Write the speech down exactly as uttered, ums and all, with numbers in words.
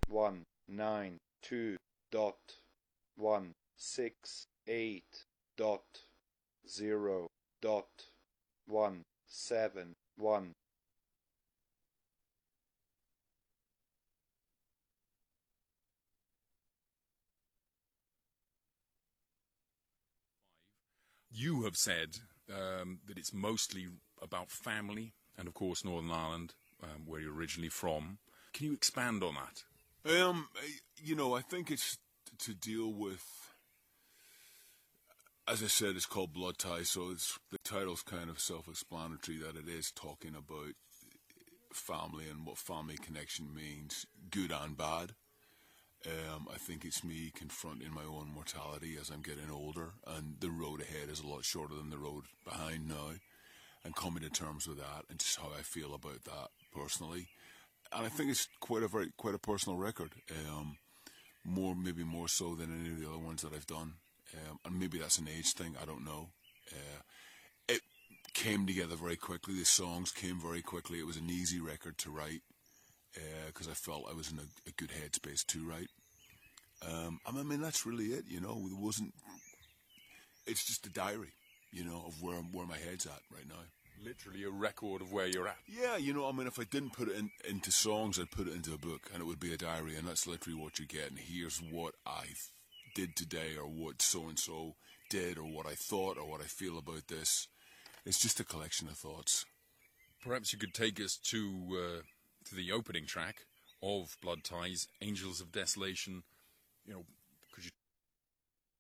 one nine two dot one six eight dot zero dot one seven one. You have said um, that it's mostly about family and, of course, Northern Ireland, um, where you're originally from. Can you expand on that? Um, you know, I think it's to deal with, as I said, it's called Blood Ties, so it's, the title's kind of self-explanatory that it is talking about family and what family connection means, good and bad. Um, I think it's me confronting my own mortality as I'm getting older, and the road ahead is a lot shorter than the road behind now, and coming to terms with that and just how I feel about that personally. And I think it's quite a very quite a personal record, um, more maybe more so than any of the other ones that I've done, um, and maybe that's an age thing. I don't know. Uh, it came together very quickly. The songs came very quickly. It was an easy record to write, because uh, I felt I was in a, a good headspace to write. Um, I mean, that's really it, you know. It wasn't. It's just a diary, you know, of where where my head's at right now. Literally a record of where you're at. Yeah, you know, I mean, if I didn't put it in, into songs, I'd put it into a book, and it would be a diary, and that's literally what you get. And here's what I did today, or what so and so did, or what I thought, or what I feel about this. It's just a collection of thoughts. Perhaps you could take us to uh, to the opening track of Blood Ties, Angels of Desolation. You know,